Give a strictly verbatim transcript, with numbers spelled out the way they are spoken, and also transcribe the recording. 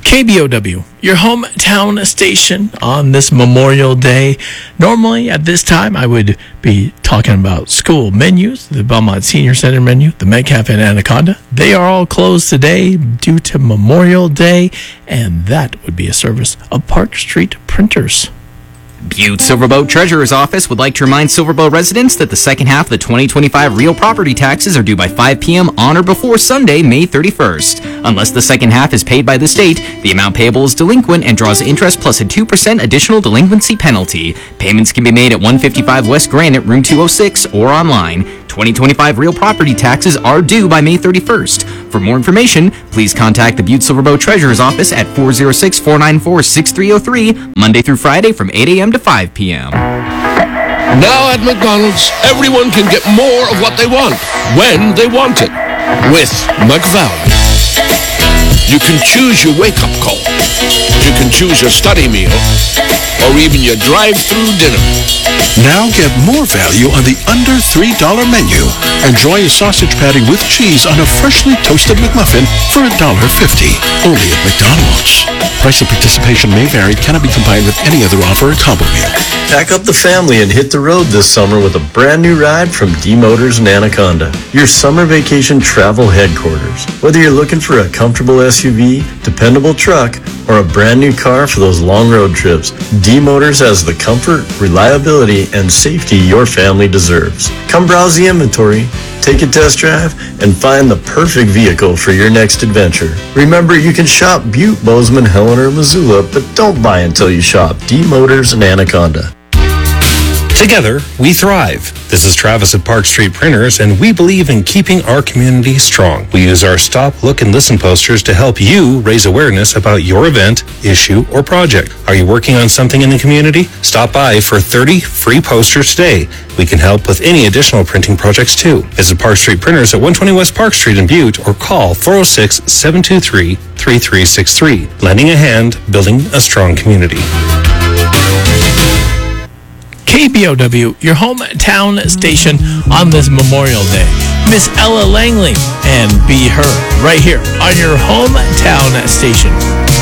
K B O W, your hometown station on this Memorial Day. Normally, at this time, I would be talking about school menus, the Belmont Senior Center menu, the Metcalf and Anaconda. They are all closed today due to Memorial Day, and that would be a service of Park Street Printers. Butte Silverboat Treasurer's Office would like to remind Silverboat residents that the second half of the twenty twenty-five real property taxes are due by five p.m. on or before Sunday, May thirty-first. Unless the second half is paid by the state, the amount payable is delinquent and draws interest plus a two percent additional delinquency penalty. Payments can be made at one fifty-five West Granite, room two oh six, or online. twenty twenty-five real property taxes are due by May thirty-first. For more information, please contact the Butte Silverboat Treasurer's Office at four oh six, four nine four, six three oh three, Monday through Friday from eight a.m. to five p.m. Now at McDonald's, everyone can get more of what they want, when they want it, with McValue. You can choose your wake-up call. You can choose your study meal, or even your drive-through dinner. Now get more value on the under three dollar menu. Enjoy a sausage patty with cheese on a freshly toasted McMuffin for one dollar fifty. Only at McDonald's. Price of participation may vary, cannot be combined with any other offer or combo meal. Pack up the family and hit the road this summer with a brand new ride from D-Motors and Anaconda, your summer vacation travel headquarters. Whether you're looking for a comfortable S U V, dependable truck, or a brand new car for those long road trips, D-Motors has the comfort, reliability, and safety your family deserves. Come browse the inventory, take a test drive, and find the perfect vehicle for your next adventure. Remember, you can shop Butte, Bozeman, Helena, or Missoula, but don't buy until you shop D-Motors and Anaconda. Together, we thrive. This is Travis at Park Street Printers, and we believe in keeping our community strong. We use our Stop, Look, and Listen posters to help you raise awareness about your event, issue, or project. Are you working on something in the community? Stop by for thirty free posters today. We can help with any additional printing projects, too. Visit Park Street Printers at one twenty West Park Street in Butte, or call four oh six, seven two three, three three six three. Lending a hand, building a strong community. K B O W, your hometown station on this Memorial Day. Miss Ella Langley and Be Her right here on your hometown station.